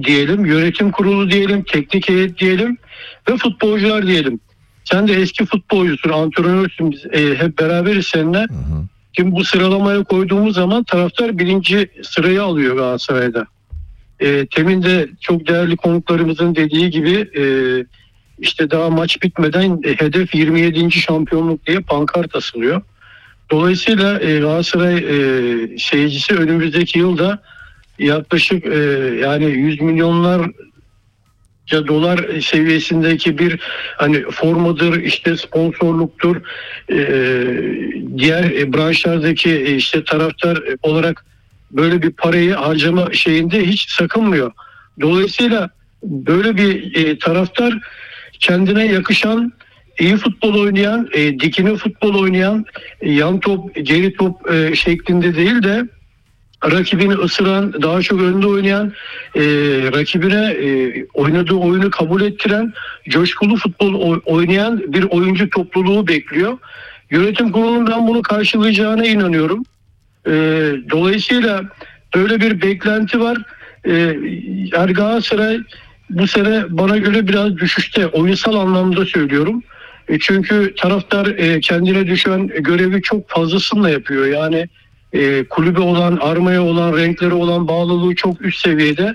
diyelim, yönetim kurulu diyelim, teknik heyet diyelim ve futbolcular diyelim. Sen de eski futbolcusun, antrenörsün, biz hep beraberiz seninle. Hı hı. Şimdi bu sıralamaya koyduğumuz zaman taraftar 1. sırayı alıyor Galatasaray'da. Temin de çok değerli konuklarımızın dediği gibi işte daha maç bitmeden hedef 27. şampiyonluk diye pankart asılıyor. Dolayısıyla Galatasaray seyircisi önümüzdeki yılda yaklaşık yani 100 milyonlar dolar seviyesindeki bir hani formadır, işte sponsorluktur, diğer branşlardaki işte taraftar olarak böyle bir parayı harcama şeyinde hiç sakınmıyor. Dolayısıyla böyle bir taraftar kendine yakışan, iyi futbol oynayan, dikine futbol oynayan, yan top, geri top şeklinde değil de rakibini ısıran, daha çok önde oynayan, rakibine oynadığı oyunu kabul ettiren, coşkulu futbol oynayan bir oyuncu topluluğu bekliyor. Yönetim kurulunun ben bunu karşılayacağına inanıyorum. Dolayısıyla böyle bir beklenti var. Yani Galatasaray bu sene bana göre biraz düşüşte, oyunsal anlamda söylüyorum. Çünkü taraftar kendine düşen görevi çok fazlasıyla yapıyor. Yani kulübe olan, armaya olan, renklere olan bağlılığı çok üst seviyede.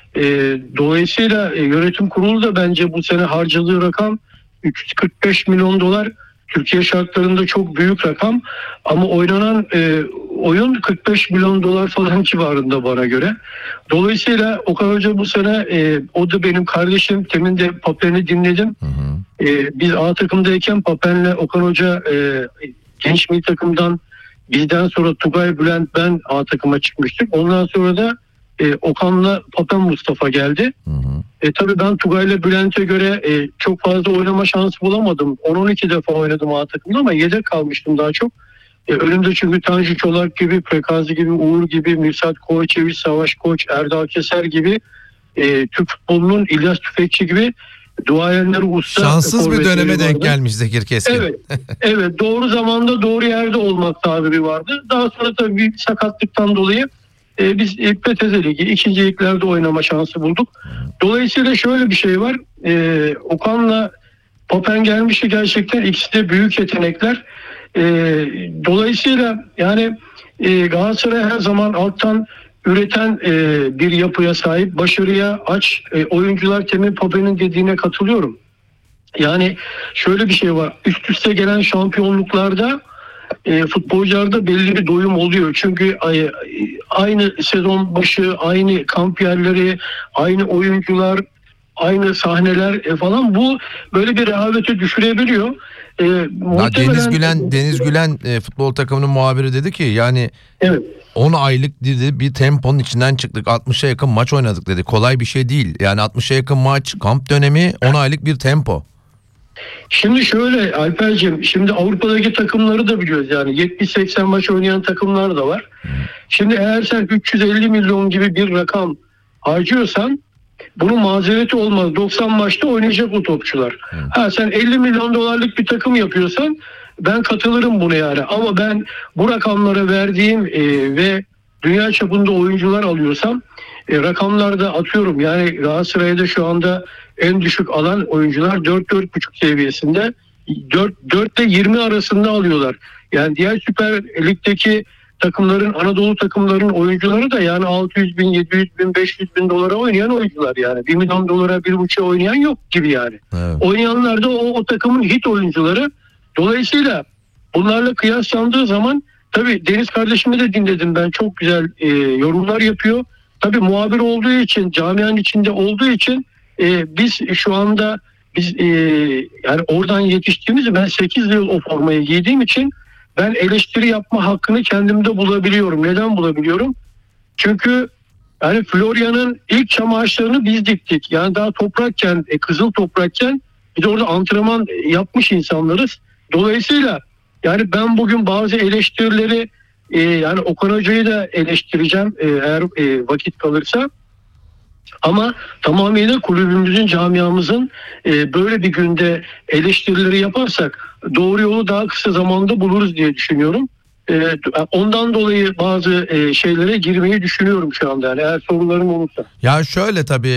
Dolayısıyla yönetim kurulu da bence bu sene harcadığı rakam 345 milyon dolar. Türkiye şartlarında çok büyük rakam ama oynanan oyun 45 milyon dolar falan civarında bana göre. Dolayısıyla Okan Hoca bu sene o da benim kardeşim. Temin de Papen'i dinledim. Hı hı. Biz A takımdayken Papen'le Okan Hoca genç milli takımdan bizden sonra Tugay, Bülent, ben A takıma çıkmıştık. Ondan sonra da Okan'la Papen Mustafa geldi. Hı hı. Tabii ben Tugay'la Bülent'e göre çok fazla oynama şansı bulamadım. 10-12 defa oynadım A takımda ama yedek kalmıştım daha çok. Önümde çünkü Tanju Çolak gibi, Prekazi gibi, Uğur gibi, Mirsat Kovaçeviç, Savaş Koç, Erdal Keser gibi, Türk futbolunun İlyas Tüfekçi gibi duayenler, usta. Şanssız bir döneme denk gelmiş Zekir Keskin. Evet, evet, doğru zamanda doğru yerde olmak tabiri vardı. Daha sonra tabii bir sakatlıktan dolayı biz PTT Ligi, 2. liglerde oynama şansı bulduk. Dolayısıyla şöyle bir şey var. Okan'la Papen gelmişti, gerçekten ikisi de büyük yetenekler. Dolayısıyla yani Galatasaray her zaman alttan üreten bir yapıya sahip, başarıya aç oyuncular. Temin Papen'in dediğine katılıyorum. Yani şöyle bir şey var. Üst üste gelen şampiyonluklarda futbolcularda belli bir doyum oluyor. Çünkü aynı sezon başı, aynı kamp yerleri, aynı oyuncular, aynı sahneler falan, bu böyle bir rehavete düşürebiliyor. Deniz Gülen futbol takımının muhabiri dedi ki yani evet, 10 aylık dedi bir temponun içinden çıktık. 60'a yakın maç oynadık dedi. Kolay bir şey değil. Yani 60'a yakın maç, kamp dönemi, 10 aylık bir tempo. Şimdi şöyle Alper'cim, şimdi Avrupa'daki takımları da biliyoruz, yani 70-80 maç oynayan takımlar da var. Şimdi eğer sen 350 milyon gibi bir rakam harcıyorsan bunun mazereti olmaz. 90 maçta oynayacak o topçular. Sen 50 milyon dolarlık bir takım yapıyorsan ben katılırım buna yani. Ama ben bu rakamlara verdiğim ve dünya çapında oyuncular alıyorsam rakamlarda atıyorum. Yani Galatasaray'da şu anda en düşük alan oyuncular 4-4,5 seviyesinde. 4 ile 20 arasında alıyorlar. Yani diğer Süper Lig'deki takımların, Anadolu takımlarının oyuncuları da yani 600 bin, 700 bin, 500 bin dolara oynayan oyuncular yani. 1 milyon dolara, 1,5'a oynayan yok gibi yani. Evet. Oynayanlar da o takımın hit oyuncuları. Dolayısıyla bunlarla kıyaslandığı zaman tabii Deniz kardeşimi de dinledim ben. Çok güzel yorumlar yapıyor. Tabii muhabir olduğu için, camianın içinde olduğu için biz şu anda yani oradan yetiştiğimiz, ben 8 yıl o formayı giydiğim için ben eleştiri yapma hakkını kendimde bulabiliyorum. Neden bulabiliyorum? Çünkü yani Florya'nın ilk çam ağaçlarını biz diktik. Yani daha toprakken, kızıl toprakken biz orada antrenman yapmış insanlarız. Dolayısıyla yani ben bugün bazı eleştirileri yani Okan Hoca'yı da eleştireceğim eğer vakit kalırsa. Ama tamamıyla kulübümüzün, camiamızın böyle bir günde eleştirileri yaparsak doğru yolu daha kısa zamanda buluruz diye düşünüyorum. Ondan dolayı bazı şeylere girmeyi düşünüyorum şu anda. Yani eğer soruların olursa. Ya şöyle tabii